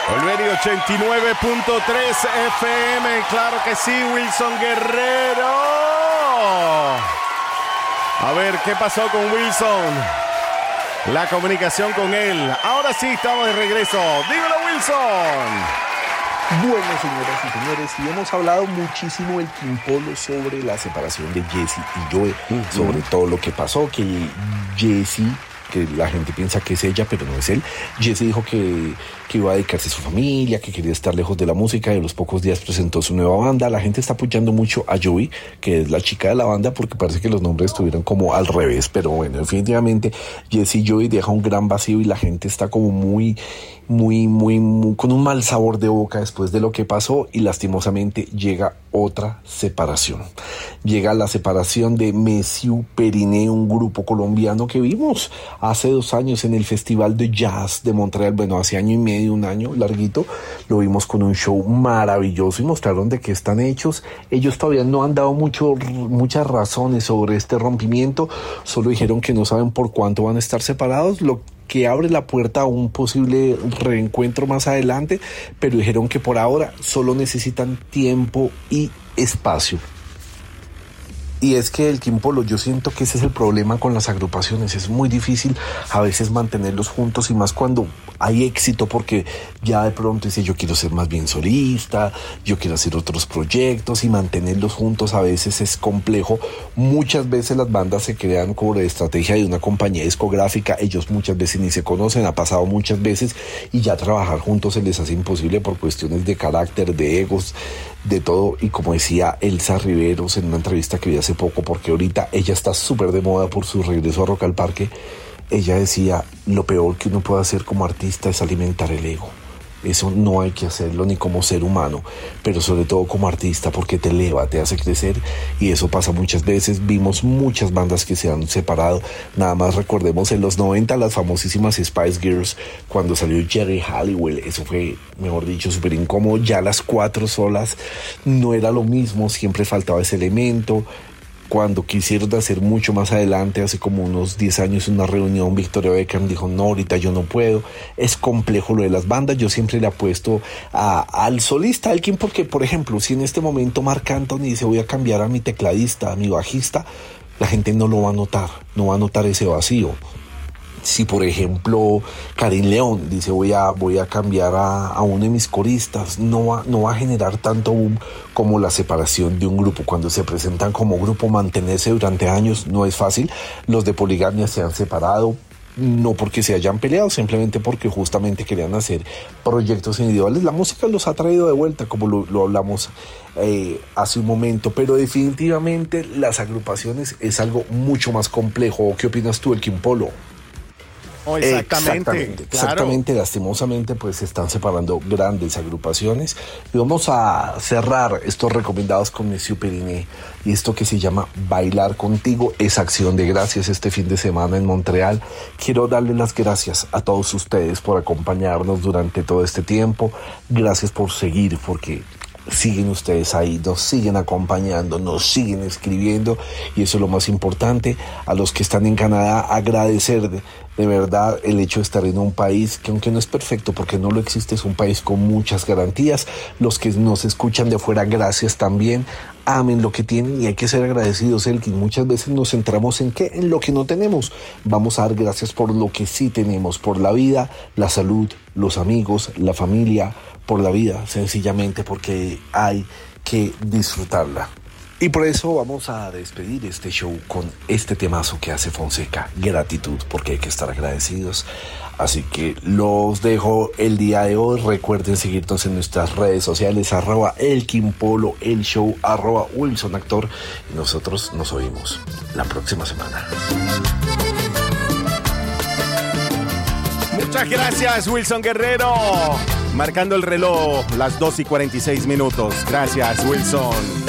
Olveri 89.3 FM, claro que sí, Wilson Guerrero. A ver, ¿qué pasó con Wilson? La comunicación con él. Ahora sí, estamos de regreso. Dímelo, Wilson. Bueno, señoras y señores, y hemos hablado muchísimo el Quimpolo sobre la separación de Jesse y Joe, sobre todo lo que pasó, que Jesse, que la gente piensa que es ella, pero no es él. Jesse dijo que iba a dedicarse a su familia, que quería estar lejos de la música, y a los pocos días presentó su nueva banda. La gente está apoyando mucho a Joey, que es la chica de la banda, porque parece que los nombres estuvieron como al revés, pero bueno, definitivamente Jesse y Joey deja un gran vacío y la gente está como muy con un mal sabor de boca después de lo que pasó, y lastimosamente llega otra separación. Llega la separación de Messiu Periné, un grupo colombiano que vimos hace 2 años en el Festival de Jazz de Montreal. Bueno, hace año y medio, un año larguito, lo vimos con un show maravilloso y mostraron de qué están hechos. Ellos todavía no han dado muchas razones sobre este rompimiento, solo dijeron que no saben por cuánto van a estar separados, lo que abre la puerta a un posible reencuentro más adelante, pero dijeron que por ahora solo necesitan tiempo y espacio. Y es que el Quimpolo, yo siento que ese es el problema con las agrupaciones. Es muy difícil a veces mantenerlos juntos, y más cuando hay éxito, porque ya de pronto dice yo quiero ser más bien solista, yo quiero hacer otros proyectos, y mantenerlos juntos a veces es complejo. Muchas veces las bandas se crean como la estrategia de una compañía discográfica. Ellos muchas veces ni se conocen, ha pasado muchas veces, y ya trabajar juntos se les hace imposible por cuestiones de carácter, de egos, de todo. Y como decía Elsa Riveros en una entrevista que vi hace poco, porque ahorita ella está súper de moda por su regreso a Rock al Parque, ella decía, lo peor que uno puede hacer como artista es alimentar el ego. Eso no hay que hacerlo ni como ser humano, pero sobre todo como artista, porque te eleva, te hace crecer, y eso pasa muchas veces. Vimos muchas bandas que se han separado. Nada más recordemos en los 90 las famosísimas Spice Girls, cuando salió Jerry Halliwell. Eso fue, mejor dicho, súper incómodo. Ya las 4 solas no era lo mismo, siempre faltaba ese elemento. Cuando quisieron hacer mucho más adelante, hace como unos 10 años, una reunión, Victoria Beckham dijo, no, ahorita yo no puedo. Es complejo lo de las bandas. Yo siempre le apuesto al solista, a alguien, porque, por ejemplo, si en este momento Marc Anthony dice, voy a cambiar a mi tecladista, a mi bajista, la gente no lo va a notar, no va a notar ese vacío. Si, por ejemplo, Karim León dice voy a cambiar a uno de mis coristas, no va a generar tanto boom como la separación de un grupo. Cuando se presentan como grupo, mantenerse durante años no es fácil. Los de Poligamia se han separado, no porque se hayan peleado, simplemente porque justamente querían hacer proyectos individuales. La música los ha traído de vuelta, como lo hablamos hace un momento, pero definitivamente las agrupaciones es algo mucho más complejo. ¿Qué opinas tú, el Quimpolo? Oh, exactamente, exactamente, lastimosamente pues se están separando grandes agrupaciones, y vamos a cerrar estos recomendados con Messiu Periné y esto que se llama Bailar Contigo. Es Acción de Gracias este fin de semana en Montreal. Quiero darle las gracias a todos ustedes por acompañarnos durante todo este tiempo. Gracias por seguir, porque siguen ustedes ahí, nos siguen acompañando, nos siguen escribiendo, y eso es lo más importante. A los que están en Canadá, agradecer de verdad el hecho de estar en un país que, aunque no es perfecto porque no lo existe, es un país con muchas garantías. Los que nos escuchan de fuera, gracias también. Amen lo que tienen y hay que ser agradecidos, Elkin. Muchas veces nos centramos en lo que no tenemos. Vamos a dar gracias por lo que sí tenemos, por la vida, la salud, los amigos, la familia, por la vida, sencillamente porque hay que disfrutarla. Y por eso vamos a despedir este show con este temazo que hace Fonseca, Gratitud, porque hay que estar agradecidos. Así que los dejo el día de hoy. Recuerden seguirnos en nuestras redes sociales, @elquimpolo, el show, @wilsonactor, y nosotros nos oímos la próxima semana. Muchas gracias, Wilson Guerrero. Marcando el reloj, las 2:46. Gracias, Wilson.